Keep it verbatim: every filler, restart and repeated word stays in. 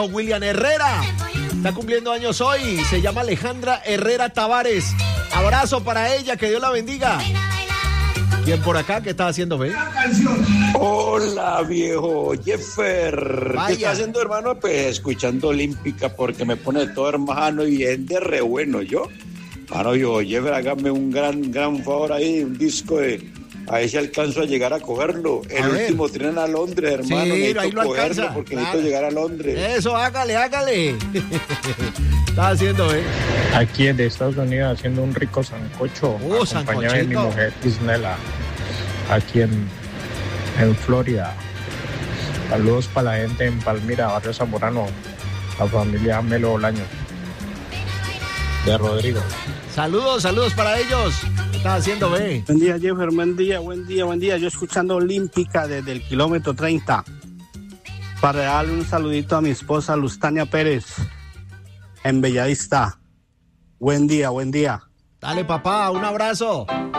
William Herrera. Está cumpliendo años hoy. Se llama Alejandra Herrera Tavares. Abrazo para ella, que Dios la bendiga. ¿Quién por acá? ¿Qué está haciendo, ve? Hola, viejo Jeffer. Vaya. ¿Qué está haciendo, hermano? Pues escuchando Olímpica porque me pone todo hermano y bien de re bueno, ¿yo? Mano, yo, Jeffer, hágame un gran, gran favor ahí, un disco de... A ver si alcanzo a llegar a cogerlo. El a último tren a Londres, hermano. Sí, necesito ahí lo cogerlo alcanza. porque Claro. necesito llegar a Londres. Eso, hágale, hágale. Está haciendo, ¿eh? Aquí en Estados Unidos haciendo un rico sancocho, Uh, acompañado de mi sancochito. mujer Isnela, aquí en, en Florida. Saludos para la gente en Palmira, Barrio Zamorano, la familia Melo Bolaño, de Rodrigo. Saludos, saludos para ellos. ¿Qué está haciendo, ve? Buen día, Jeffer, buen día, buen día, buen día. Yo escuchando Olímpica desde el kilómetro treinta. Para darle un saludito a mi esposa Lustania Pérez, en Bellavista. Buen día, buen día. Dale, papá, un abrazo.